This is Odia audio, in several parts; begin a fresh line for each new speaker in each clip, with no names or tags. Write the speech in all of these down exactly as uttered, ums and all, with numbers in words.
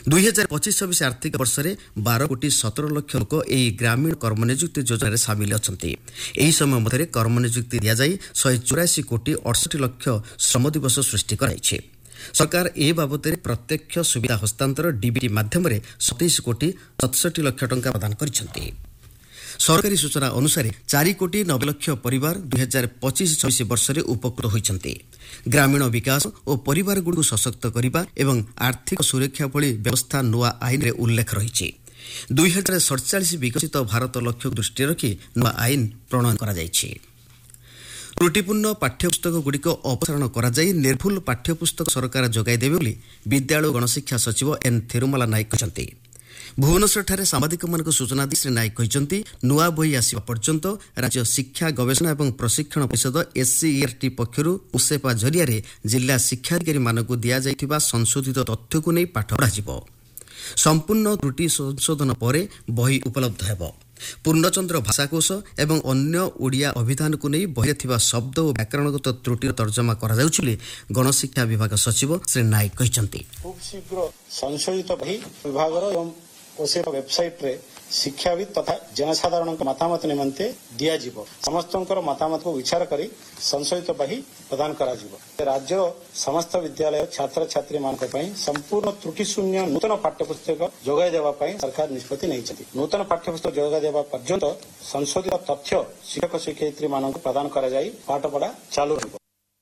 ଦୁଇ ହଜାର ପଚିଶ ଛବିଶ ଆର୍ଥିକ ବର୍ଷରେ ବାର କୋଟି ସତର ଲକ୍ଷ ଲୋକ ଏହି ଗ୍ରାମୀଣ କର୍ମନିଯୁକ୍ତି ଯୋଜନାରେ ସାମିଲ ଅଛନ୍ତି। ଏହି ସମୟ ମଧ୍ୟରେ କର୍ମନିଯୁକ୍ତି ଦିଆଯାଇ ଶହେ ଚଉରାଶୀ କୋଟି ଅଠଷଠି ଲକ୍ଷ ଶ୍ରମ ଦିବସ ସୃଷ୍ଟି କରାଯାଇଛି। ସରକାର ଏ ବାବଦରେ ପ୍ରତ୍ୟକ୍ଷ ସୁବିଧା ହସ୍ତାନ୍ତର ଡିବିଟି ମାଧ୍ୟମରେ ସତେଇଶ କୋଟି ସତଷଠି ଲକ୍ଷ ଟଙ୍କା ପ୍ରଦାନ କରିଛନ୍ତି। ସରକାରୀ ସୂଚନା ଅନୁସାରେ ଚାରି କୋଟି ନବେ ଲକ୍ଷ ପରିବାର ଦୁଇ ହଜାର ପଚିଶ ଛବିଶ ବର୍ଷରେ ଉପକୃତ ହୋଇଛନ୍ତି। ଗ୍ରାମୀଣ ବିକାଶ ଓ ପରିବାରଗୁଡ଼ିକୁ ସଶକ୍ତ କରିବା ଏବଂ ଆର୍ଥିକ ସୁରକ୍ଷା ଭଳି ବ୍ୟବସ୍ଥା ନୂଆ ଆଇନରେ ଉଲ୍ଲେଖ ରହିଛି। ଦୁଇ ହଜାର ସତଚାଳିଶ ବିକଶିତ ଭାରତ ଲକ୍ଷ୍ୟକୁ ଦୃଷ୍ଟିରେ ରଖି ନୂଆ ଆଇନ ପ୍ରଣୟନ କରାଯାଇଛି। ତ୍ରୁଟିପୂର୍ଣ୍ଣ ପାଠ୍ୟପୁସ୍ତକଗୁଡ଼ିକ ଅପସାରଣ କରାଯାଇ ନିର୍ଭୁଲ ପାଠ୍ୟପୁସ୍ତକ ସରକାର ଯୋଗାଇ ଦେବେ ବୋଲି ବିଦ୍ୟାଳୟ ଓ ଗଣଶିକ୍ଷା ସଚିବ ଏନ୍ ଥିରୁମାଲା ନାୟକ କହିଛନ୍ତି। ଭୁବନେଶ୍ୱରଠାରେ ସାମ୍ବାଦିକମାନଙ୍କୁ ସୂଚନା ଦେଇ ଶ୍ରୀ ନାୟକ କହିଛନ୍ତି, ନୂଆ ବହି ଆସିବା ପର୍ଯ୍ୟନ୍ତ ରାଜ୍ୟ ଶିକ୍ଷା ଗବେଷଣା ଏବଂ ପ୍ରଶିକ୍ଷଣ ପରିଷଦ ଏସ୍ସିଇଆର୍ଟି ପକ୍ଷରୁ ଉସେପା ଜରିଆରେ ଜିଲ୍ଲା ଶିକ୍ଷାଧିକାରୀମାନଙ୍କୁ ଦିଆଯାଇଥିବା ସଂଶୋଧିତ ତଥ୍ୟକୁ ନେଇ ପାଠ ପଢ଼ାଯିବ। ସମ୍ପୂର୍ଣ୍ଣ ତ୍ରୁଟି ସଂଶୋଧନ ପରେ ବହି ଉପଲବ୍ଧ ହେବ। ପୂର୍ଣ୍ଣଚନ୍ଦ୍ର ଭାଷାକୋଷ ଏବଂ ଅନ୍ୟ ଓଡ଼ିଆ ଅଭିଧାନକୁ ନେଇ ବହିରେ ଥିବା ଶବ୍ଦ ଓ ବ୍ୟାକରଣଗତ ତ୍ରୁଟିର ତର୍ଜମା କରାଯାଉଛି ବୋଲି ଗଣଶିକ୍ଷା ବିଭାଗ ସଚିବ ଶ୍ରୀ ନାୟକ କହିଛନ୍ତି।
ଖୁବ୍ ଶୀଘ୍ର ସଂଶୋଧିତ ବହି ବିଭାଗର ଏବଂ ଓସେପା ୱେବସାଇଟ୍ରେ ଶିକ୍ଷାବିତ୍ ତଥା ଜନସାଧାରଣଙ୍କ ମତାମତ ନିମନ୍ତେ ଦିଆଯିବ। ସମସ୍ତଙ୍କର ମତାମତକୁ ବିଚାର କରି ସଂଶୋଧିତ ବହି ପ୍ରଦାନ କରାଯିବ। ରାଜ୍ୟର ସମସ୍ତ ବିଦ୍ୟାଳୟ ଛାତ୍ରଛାତ୍ରୀମାନଙ୍କ ପାଇଁ ସମ୍ପୂର୍ଣ୍ଣ ତ୍ରୁଟି ଶୂନ୍ୟ ନୂତନ ପାଠ୍ୟପୁସ୍ତକ ଯୋଗାଇ ଦେବା ପାଇଁ ସରକାର ନିଷ୍ପତ୍ତି ନେଇଛନ୍ତି। ନୂତନ ପାଠ୍ୟପୁସ୍ତକ ଯୋଗାଇ ଦେବା ପର୍ଯ୍ୟନ୍ତ ସଂଶୋଧିତ ତଥ୍ୟ ଶିକ୍ଷକ ଶିକ୍ଷୟିତ୍ରୀମାନଙ୍କୁ ପ୍ରଦାନ କରାଯାଇ ପାଠପଢ଼ା ଚାଲୁ ରହିବ।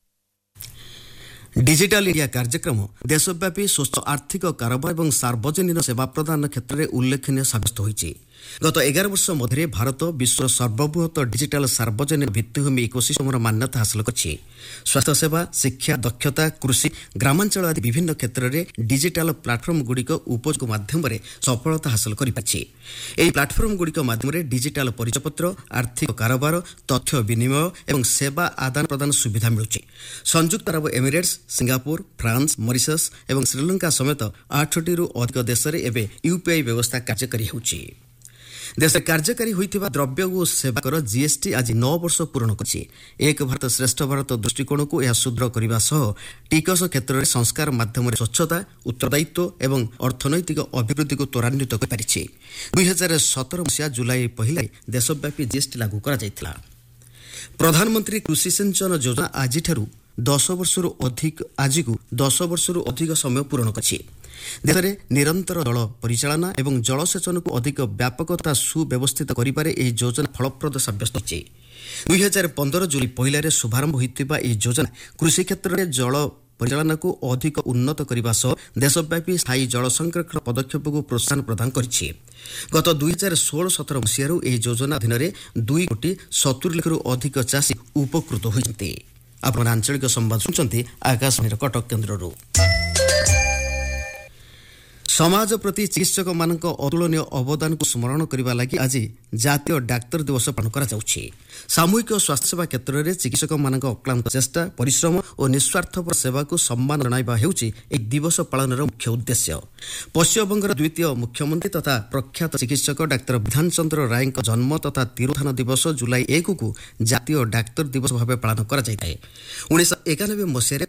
ଡିଜିଟାଲ ଇଣ୍ଡିଆ କାର୍ଯ୍ୟକ୍ରମ ଦେଶବ୍ୟାପୀ ସ୍ୱଚ୍ଛ ଆର୍ଥିକ କାରବାର ଏବଂ ସାର୍ବଜନୀନ ସେବା ପ୍ରଦାନ କ୍ଷେତ୍ରରେ ଉଲ୍ଲେଖନୀୟ ସାବ୍ୟସ୍ତ ହୋଇଛି। ଗତ ଏଗାର ବର୍ଷ ମଧ୍ୟରେ ଭାରତ ବିଶ୍ୱର ସର୍ବବୃହତ ଡିଜିଟାଲ ସାର୍ବଜନୀନ ଭିତ୍ତିଭୂମି ଇକୋସିଷ୍ଟମର ମାନ୍ୟତା ହାସଲ କରିଛି। ସ୍ୱାସ୍ଥ୍ୟସେବା, ଶିକ୍ଷା, ଦକ୍ଷତା, କୃଷି, ଗ୍ରାମାଞ୍ଚଳ ଆଦି ବିଭିନ୍ନ କ୍ଷେତ୍ରରେ ଡିଜିଟାଲ ପ୍ଲାଟଫର୍ମଗୁଡ଼ିକ ଉପଯୋଗ ମାଧ୍ୟମରେ ସଫଳତା ହାସଲ କରିପାରିଛି। ଏହି ପ୍ଲାଟଫର୍ମଗୁଡ଼ିକ ମାଧ୍ୟମରେ ଡିଜିଟାଲ ପରିଚୟପତ୍ର, ଆର୍ଥିକ କାରବାର, ତଥ୍ୟ ବିନିମୟ ଏବଂ ସେବା ଆଦାନ ପ୍ରଦାନ ସୁବିଧା ମିଳୁଛି। ସଂଯୁକ୍ତ ଆରବ ଏମିରେଟ୍ସ, ସିଙ୍ଗାପୁର, ଫ୍ରାନ୍ସ, ମରିସସ୍ ଏବଂ ଶ୍ରୀଲଙ୍କା ସମେତ ଆଠଟିରୁ ଅଧିକ ଦେଶରେ ଏବେ ୟୁପିଆଇ ବ୍ୟବସ୍ଥା କାର୍ଯ୍ୟକାରୀ ହେଉଛି। ଦେଶରେ କାର୍ଯ୍ୟକାରୀ ହୋଇଥିବା ଦ୍ରବ୍ୟ ଓ ସେବା କର ଜିଏସ୍ଟି ଆଜି ନଅ ବର୍ଷ ପୂରଣ କରିଛି। ଏକ ଭାରତ ଶ୍ରେଷ୍ଠ ଭାରତ ଦୃଷ୍ଟିକୋଣକୁ ଏହା ସୁଦୃଢ଼ କରିବା ସହ ଟିକସ କ୍ଷେତ୍ରରେ ସଂସ୍କାର ମାଧ୍ୟମରେ ସ୍ୱଚ୍ଛତା, ଉତ୍ତରଦାୟିତ୍ୱ ଏବଂ ଅର୍ଥନୈତିକ ଅଭିବୃଦ୍ଧିକୁ ତ୍ୱରାନ୍ୱିତ କରିପାରିଛି। ଦୁଇ ହଜାର ସତର ମସିହା ଜୁଲାଇ ପହିଲାରେ ଦେଶବ୍ୟାପୀ ଜିଏସ୍ଟି ଲାଗୁ କରାଯାଇଥିଲା। ପ୍ରଧାନମନ୍ତ୍ରୀ କୃଷି ସିଞ୍ଚନ ଯୋଜନା ଆଜିଠାରୁ ଦଶ ବର୍ଷରୁ ଅଧିକ ଆଜିକୁ ଦଶ ବର୍ଷରୁ ଅଧିକ ସମୟ ପୂରଣ କରିଛି। ଦେଶରେ ନିରନ୍ତର ଜଳ ପରିଚାଳନା ଏବଂ ଜଳସେଚନକୁ ଅଧିକ ବ୍ୟାପକ ତଥା ସୁବ୍ୟବସ୍ଥିତ କରିବାରେ ଏହି ଯୋଜନା ଫଳପ୍ରଦ ସାବ୍ୟସ୍ତ ହୋଇଛି। ଦୁଇ ହଜାର ପନ୍ଦର ଜୁଲାଇ ପହିଲାରେ ଶୁଭାରମ୍ଭ ହୋଇଥିବା ଏହି ଯୋଜନା କୃଷି କ୍ଷେତ୍ରରେ ଜଳ ପରିଚାଳନାକୁ ଅଧିକ ଉନ୍ନତ କରିବା ସହ ଦେଶବ୍ୟାପୀ ସ୍ଥାୟୀ ଜଳ ସଂରକ୍ଷଣ ପଦକ୍ଷେପକୁ ପ୍ରୋତ୍ସାହନ ପ୍ରଦାନ କରିଛି। ଗତ ଦୁଇ ହଜାର ଷୋହଳ ସତର ମସିହାରୁ ଏହି ଯୋଜନା ଅଧୀନରେ ଦୁଇ କୋଟି ସତୁରି ଲକ୍ଷରୁ ଅଧିକ ଚାଷୀ ଉପକୃତ ହୋଇଛନ୍ତି। ଆପଣ ଆଞ୍ଚଳିକ ସମ୍ବାଦ ଶୁଣୁଛନ୍ତି ଆକାଶବାଣୀର କଟକ କେନ୍ଦ୍ରରୁ। ସମାଜ ପ୍ରତି ଚିକିତ୍ସକମାନଙ୍କ ଅତୁଳନୀୟ ଅବଦାନକୁ ସ୍ମରଣ କରିବା ଲାଗି ଆଜି ଜାତୀୟ ଡାକ୍ତର ଦିବସ ପାଳନ କରାଯାଉଛି। ସାମୂହିକ ସ୍ୱାସ୍ଥ୍ୟସେବା କ୍ଷେତ୍ରରେ ଚିକିତ୍ସକମାନଙ୍କ ଅକ୍ଲାନ୍ତ ଚେଷ୍ଟା, ପରିଶ୍ରମ ଓ ନିଃସ୍ୱାର୍ଥପର ସେବାକୁ ସମ୍ମାନ ଜଣାଇବା ହେଉଛି ଏହି ଦିବସ ପାଳନର ମୁଖ୍ୟ ଉଦ୍ଦେଶ୍ୟ। ପଶ୍ଚିମବଙ୍ଗର ଦ୍ୱିତୀୟ ମୁଖ୍ୟମନ୍ତ୍ରୀ ତଥା ପ୍ରଖ୍ୟାତ ଚିକିତ୍ସକ ଡାକ୍ତର ବିଧାନ ଚନ୍ଦ୍ର ରାୟଙ୍କ ଜନ୍ମ ତଥା ତିରୋଧାନ ଦିବସ ଜୁଲାଇ ଏକକୁ ଜାତୀୟ ଡାକ୍ତର ଦିବସ ଭାବେ ପାଳନ କରାଯାଇଥାଏ। ଉଣେଇଶହ ଏକାନବେ ମସିହାରେ